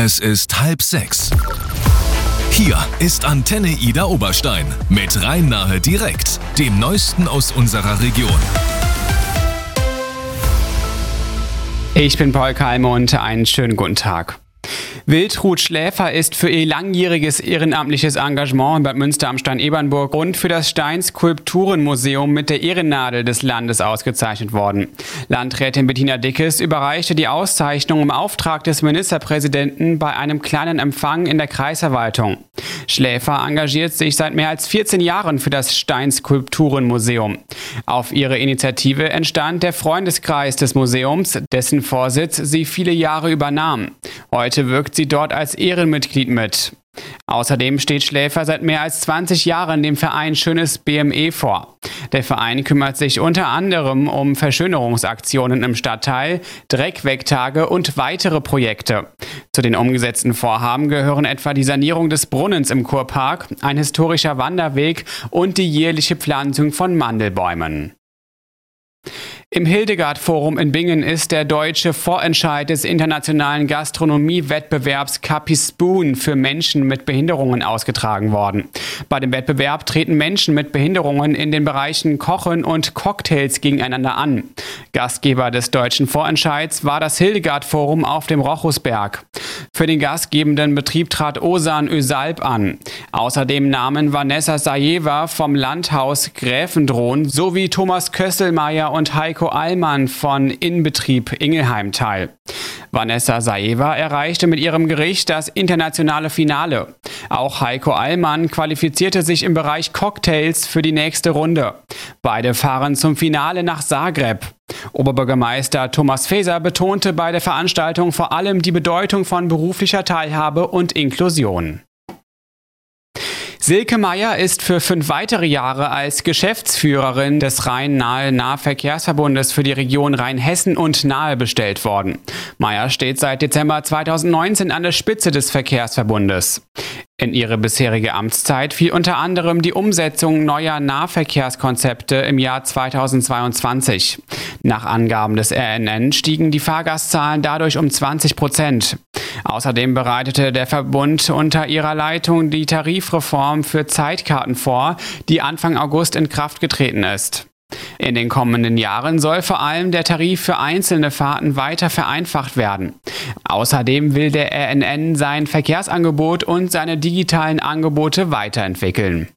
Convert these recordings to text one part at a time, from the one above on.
Es ist 5:30. Hier ist Antenne Ida Oberstein mit Rhein-Nahe direkt, dem Neuesten aus unserer Region. Ich bin Paul Kalme und einen schönen guten Tag. Wiltrud Schläfer ist für ihr langjähriges ehrenamtliches Engagement in Bad Münster am Stein-Ebernburg und für das Stein-Skulpturenmuseum mit der Ehrennadel des Landes ausgezeichnet worden. Landrätin Bettina Dickes überreichte die Auszeichnung im Auftrag des Ministerpräsidenten bei einem kleinen Empfang in der Kreisverwaltung. Schläfer engagiert sich seit mehr als 14 Jahren für das Stein-Skulpturenmuseum. Auf ihre Initiative entstand der Freundeskreis des Museums, dessen Vorsitz sie viele Jahre übernahm. Heute wirkt sie dort als Ehrenmitglied mit. Außerdem steht Schläfer seit mehr als 20 Jahren dem Verein Schönes BME vor. Der Verein kümmert sich unter anderem um Verschönerungsaktionen im Stadtteil, Dreckwegtage und weitere Projekte. Zu den umgesetzten Vorhaben gehören etwa die Sanierung des Brunnens im Kurpark, ein historischer Wanderweg und die jährliche Pflanzung von Mandelbäumen. Im Hildegard-Forum in Bingen ist der deutsche Vorentscheid des internationalen Gastronomie-Wettbewerbs Cuppy Spoon für Menschen mit Behinderungen ausgetragen worden. Bei dem Wettbewerb treten Menschen mit Behinderungen in den Bereichen Kochen und Cocktails gegeneinander an. Gastgeber des deutschen Vorentscheids war das Hildegard-Forum auf dem Rochusberg. Für den gastgebenden Betrieb trat Osan Ösalp an. Außerdem nahmen Vanessa Sajeva vom Landhaus Gräfendrohn sowie Thomas Kösselmeier und Heiko Allmann von Inbetrieb Ingelheim teil. Vanessa Sajeva erreichte mit ihrem Gericht das internationale Finale. Auch Heiko Allmann qualifizierte sich im Bereich Cocktails für die nächste Runde. Beide fahren zum Finale nach Zagreb. Oberbürgermeister Thomas Faeser betonte bei der Veranstaltung vor allem die Bedeutung von beruflicher Teilhabe und Inklusion. Silke Meyer ist für 5 weitere Jahre als Geschäftsführerin des Rhein-Nahe-Nahverkehrsverbundes für die Region Rheinhessen und Nahe bestellt worden. Meyer steht seit Dezember 2019 an der Spitze des Verkehrsverbundes. In ihre bisherige Amtszeit fiel unter anderem die Umsetzung neuer Nahverkehrskonzepte im Jahr 2022. Nach Angaben des RNN stiegen die Fahrgastzahlen dadurch um 20%. Außerdem bereitete der Verbund unter ihrer Leitung die Tarifreform für Zeitkarten vor, die Anfang August in Kraft getreten ist. In den kommenden Jahren soll vor allem der Tarif für einzelne Fahrten weiter vereinfacht werden. Außerdem will der RNN sein Verkehrsangebot und seine digitalen Angebote weiterentwickeln.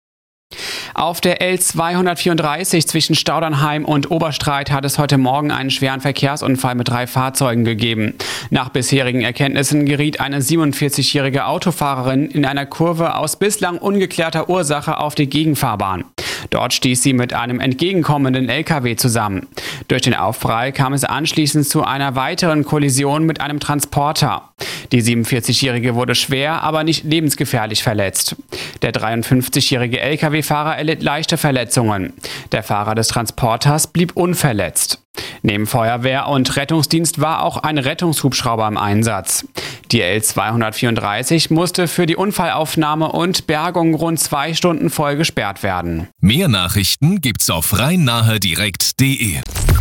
Auf der L234 zwischen Staudernheim und Oberstreit hat es heute Morgen einen schweren Verkehrsunfall mit 3 Fahrzeugen gegeben. Nach bisherigen Erkenntnissen geriet eine 47-jährige Autofahrerin in einer Kurve aus bislang ungeklärter Ursache auf die Gegenfahrbahn. Dort stieß sie mit einem entgegenkommenden LKW zusammen. Durch den Aufprall kam es anschließend zu einer weiteren Kollision mit einem Transporter. Die 47-Jährige wurde schwer, aber nicht lebensgefährlich verletzt. Der 53-jährige LKW-Fahrer erlitt leichte Verletzungen. Der Fahrer des Transporters blieb unverletzt. Neben Feuerwehr und Rettungsdienst war auch ein Rettungshubschrauber im Einsatz. Die L234 musste für die Unfallaufnahme und Bergung rund 2 Stunden voll gesperrt werden. Mehr Nachrichten gibt's auf rhein-nahe-direkt.de.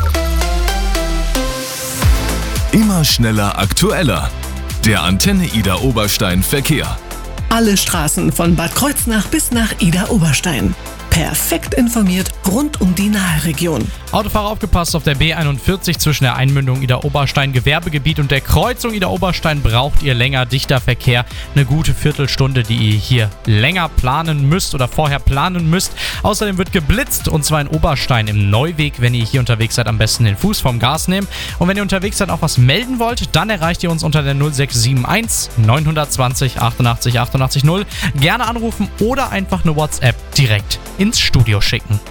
Immer schneller, aktueller. Der Antenne Ida Oberstein Verkehr. Alle Straßen von Bad Kreuznach bis nach Ida Oberstein. Perfekt informiert rund um die Nahe-Region. Autofahrer aufgepasst, auf der B41 zwischen der Einmündung Ida Oberstein Gewerbegebiet und der Kreuzung Ida Oberstein braucht ihr länger dichter Verkehr. Eine gute Viertelstunde, die ihr hier länger planen müsst oder vorher planen müsst. Außerdem wird geblitzt und zwar in Oberstein im Neuweg. Wenn ihr hier unterwegs seid, am besten den Fuß vom Gas nehmen. Und wenn ihr unterwegs seid, auch was melden wollt, dann erreicht ihr uns unter der 0671 920 88 88 0. Gerne anrufen oder einfach eine WhatsApp direkt ins Studio schicken.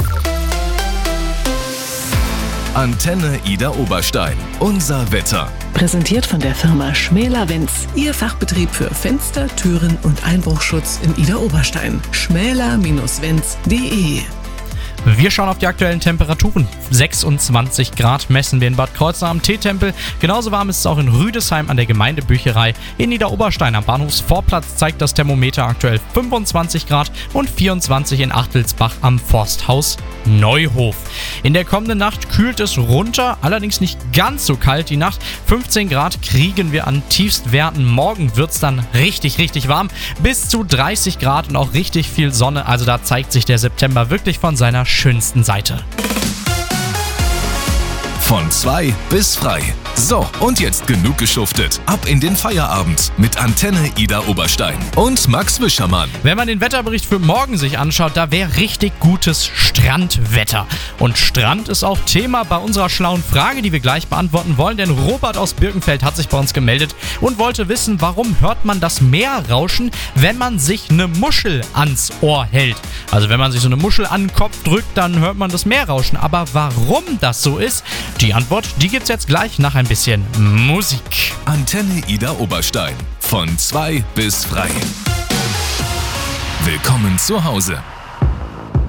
Antenne Ida Oberstein. Unser Wetter. Präsentiert von der Firma Schmäler-Wenz. Ihr Fachbetrieb für Fenster, Türen und Einbruchschutz in Ida Oberstein. schmäler-wenz.de Wir schauen auf die aktuellen Temperaturen. 26 Grad messen wir in Bad Kreuznach am Teetempel. Genauso warm ist es auch in Rüdesheim an der Gemeindebücherei. In Niederoberstein am Bahnhofsvorplatz zeigt das Thermometer aktuell 25 Grad und 24 in Achtelsbach am Forsthaus Neuhof. In der kommenden Nacht kühlt es runter, allerdings nicht ganz so kalt die Nacht. 15 Grad kriegen wir an Tiefstwerten. Morgen wird es dann richtig warm. Bis zu 30 Grad und auch richtig viel Sonne. Also da zeigt sich der September wirklich von seiner schönsten Seite. Von 2 bis frei. So, und jetzt genug geschuftet. Ab in den Feierabend mit Antenne Ida Oberstein und Max Wischermann. Wenn man den Wetterbericht für morgen sich anschaut, da wäre richtig gutes Strandwetter. Und Strand ist auch Thema bei unserer schlauen Frage, die wir gleich beantworten wollen. Denn Robert aus Birkenfeld hat sich bei uns gemeldet und wollte wissen, warum hört man das Meer rauschen, wenn man sich eine Muschel ans Ohr hält. Also wenn man sich so eine Muschel an den Kopf drückt, dann hört man das Meer rauschen. Aber warum das so ist, die Antwort, die gibt's jetzt gleich nach ein bisschen Musik. Antenne Ida Oberstein. Von 2 bis frei. Willkommen zu Hause.